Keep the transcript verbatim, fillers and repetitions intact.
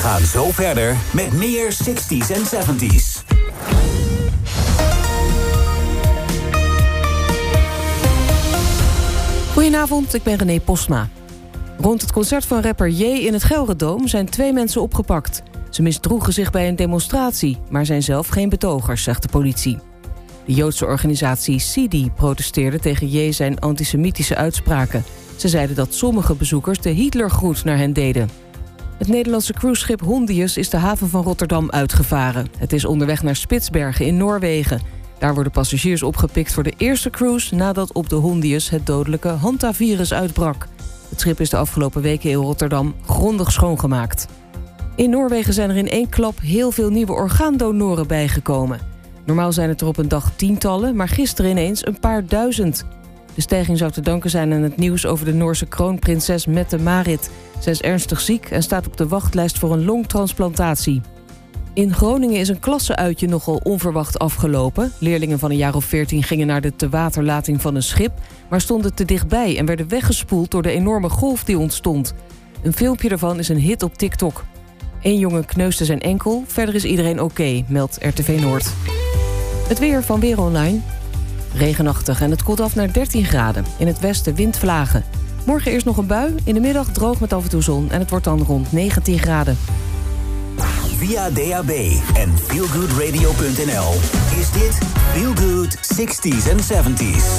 gaan zo verder met meer zestig's en zeventig's. Goedenavond, ik ben René Postma. Rond het concert van rapper J in het Gelredome zijn twee mensen opgepakt. Ze misdroegen zich bij een demonstratie, maar zijn zelf geen betogers, zegt de politie. De Joodse organisatie Sidi protesteerde tegen J zijn antisemitische uitspraken. Ze zeiden dat sommige bezoekers de Hitlergroet naar hen deden. Het Nederlandse cruiseschip Hondius is de haven van Rotterdam uitgevaren. Het is onderweg naar Spitsbergen in Noorwegen. Daar worden passagiers opgepikt voor de eerste cruise nadat op de Hondius het dodelijke hantavirus uitbrak. Het schip is de afgelopen weken in Rotterdam grondig schoongemaakt. In Noorwegen zijn er in één klap heel veel nieuwe orgaandonoren bijgekomen. Normaal zijn het er op een dag tientallen, maar gisteren ineens een paar duizend. De stijging zou te danken zijn aan het nieuws over de Noorse kroonprinses Mette-Marit. Zij is ernstig ziek en staat op de wachtlijst voor een longtransplantatie. In Groningen is een klasseuitje nogal onverwacht afgelopen. Leerlingen van een jaar of veertien gingen naar de tewaterlating van een schip, maar stonden te dichtbij en werden weggespoeld door de enorme golf die ontstond. Een filmpje daarvan is een hit op TikTok. Eén jongen kneusde zijn enkel, verder is iedereen oké, meldt R T V Noord. Het weer van Weer Online. Regenachtig en het koelt af naar dertien graden. In het westen windvlagen. Morgen eerst nog een bui, in de middag droog met af en toe zon en het wordt dan rond negentien graden. Via D A B en feelgoodradio punt n l is dit Feel Good zestig's en zeventig's.